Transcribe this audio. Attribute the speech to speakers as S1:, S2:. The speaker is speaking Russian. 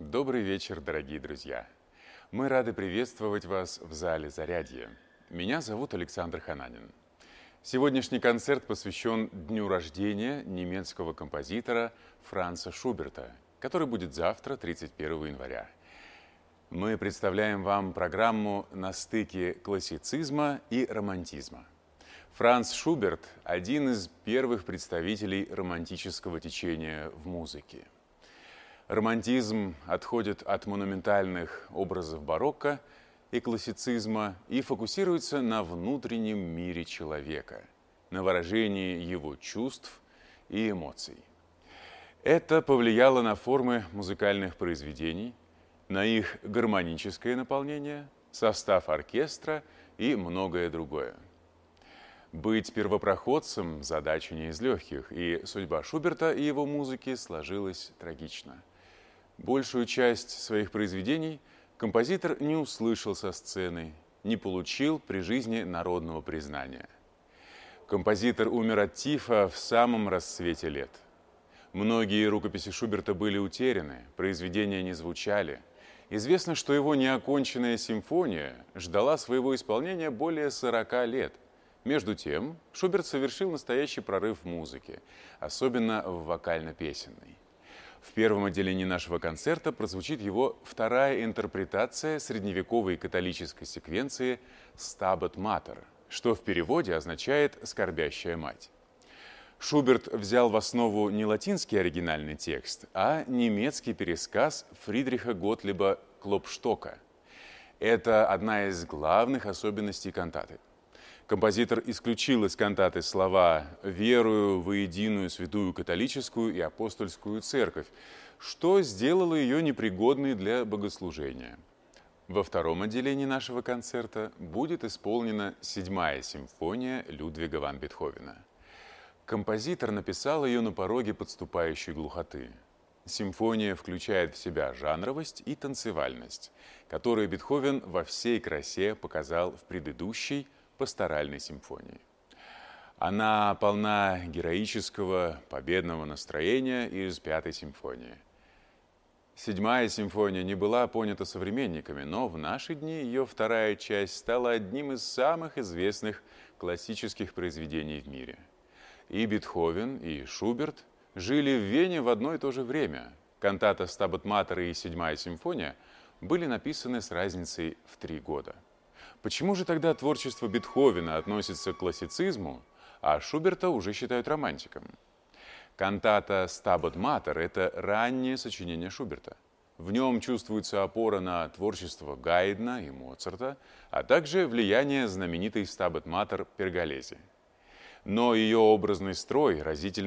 S1: Добрый вечер, дорогие друзья! Мы рады приветствовать вас в зале «Зарядье». Меня зовут Александр Хананин. Сегодняшний концерт посвящен дню рождения немецкого композитора Франца Шуберта, который будет завтра, 31 января. Мы представляем вам программу на стыке классицизма и романтизма. Франц Шуберт – один из первых представителей романтического течения в музыке. Романтизм отходит от монументальных образов барокко и классицизма и фокусируется на внутреннем мире человека, на выражении его чувств и эмоций. Это повлияло на формы музыкальных произведений, на их гармоническое наполнение, состав оркестра и многое другое. Быть первопроходцем – задача не из легких, и судьба Шуберта и его музыки сложилась трагично. Большую часть своих произведений композитор не услышал со сцены, не получил при жизни народного признания. Композитор умер от тифа в самом расцвете лет. Многие рукописи Шуберта были утеряны, произведения не звучали. Известно, что его неоконченная симфония ждала своего исполнения более 40 лет. Между тем, Шуберт совершил настоящий прорыв в музыке, особенно в вокально-песенной. В первом отделении нашего концерта прозвучит его вторая интерпретация средневековой католической секвенции «Стабат Матер», что в переводе означает «скорбящая мать». Шуберт взял в основу не латинский оригинальный текст, а немецкий пересказ Фридриха Готлиба Клопштока. Это одна из главных особенностей кантаты. Композитор исключил из кантаты слова «верую во единую святую католическую и апостольскую церковь», что сделало ее непригодной для богослужения. Во втором отделении нашего концерта будет исполнена 7-я симфония Людвига ван Бетховена. Композитор написал ее на пороге подступающей глухоты. Симфония включает в себя жанровость и танцевальность, которые Бетховен во всей красе показал в предыдущей пасторальной симфонии. Она полна героического, победного настроения из 5-й симфонии. 7-я симфония не была понята современниками, но в наши дни ее вторая часть стала одним из самых известных классических произведений в мире. И Бетховен, и Шуберт жили в Вене в одно и то же время. Кантата «Стабат Матер» и 7-я симфония были написаны с разницей в 3 года. Почему же тогда творчество Бетховена относится к классицизму, а Шуберта уже считают романтиком? Кантата «Стабат Матер» – это раннее сочинение Шуберта. В нем чувствуется опора на творчество Гайдна и Моцарта, а также влияние знаменитой «Стабат Матер» Перголези. Но ее образный строй разительно